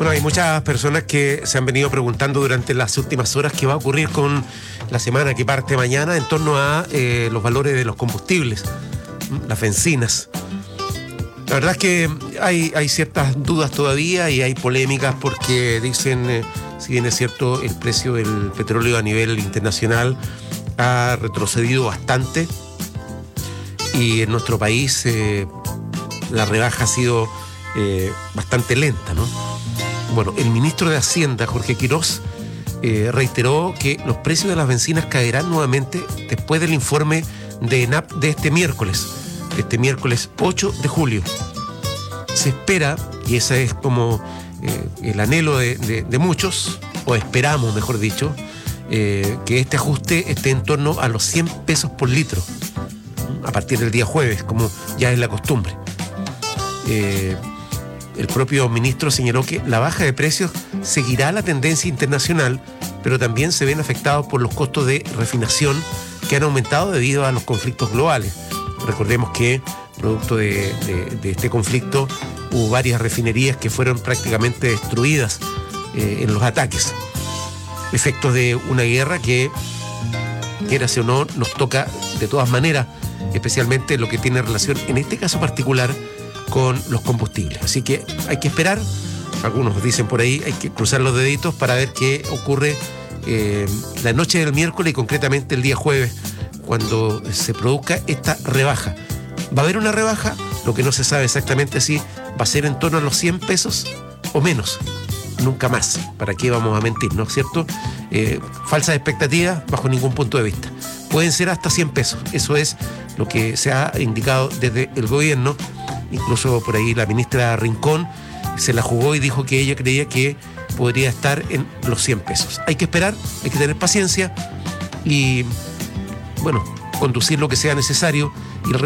Bueno, hay muchas personas que se han venido preguntando durante las últimas horas qué va a ocurrir con la semana que parte mañana en torno a los valores de los combustibles, las bencinas. La verdad es que hay ciertas dudas todavía y hay polémicas porque dicen, si bien es cierto, el precio del petróleo a nivel internacional ha retrocedido bastante y en nuestro país la rebaja ha sido bastante lenta, ¿no? Bueno, el ministro de Hacienda, Jorge Quirós, reiteró que los precios de las bencinas caerán nuevamente después del informe de ENAP de este miércoles 8 de julio. Se espera, y ese es como el anhelo de muchos, o esperamos, mejor dicho, que este ajuste esté en torno a los 100 pesos por litro, a partir del día jueves, como ya es la costumbre. El propio ministro señaló que la baja de precios seguirá la tendencia internacional, pero también se ven afectados por los costos de refinación que han aumentado debido a los conflictos globales. Recordemos que, producto de este conflicto, hubo varias refinerías que fueron prácticamente destruidas en los ataques. Efectos de una guerra que, quieras o no, nos toca de todas maneras, especialmente lo que tiene relación, en este caso particular, con los combustibles. Así que hay que esperar, algunos dicen por ahí, hay que cruzar los deditos para ver qué ocurre la noche del miércoles y concretamente el día jueves, cuando se produzca esta rebaja. ¿Va a haber una rebaja? Lo que no se sabe exactamente si va a ser en torno a los 100 pesos o menos. Nunca más. ¿Para qué vamos a mentir, no es cierto? Falsas expectativas bajo ningún punto de vista. Pueden ser hasta 100 pesos. Eso es lo que se ha indicado desde el gobierno. Incluso por ahí la ministra Rincón se la jugó y dijo que ella creía que podría estar en los 100 pesos. Hay que esperar, hay que tener paciencia y, bueno, conducir lo que sea necesario. Y